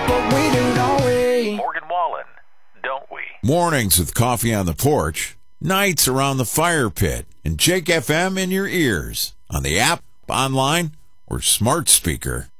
but we do, don't we? Morgan Wallen, don't we? Mornings with coffee on the porch, nights around the fire pit, and Jake FM in your ears, on the app, online, or smart speaker.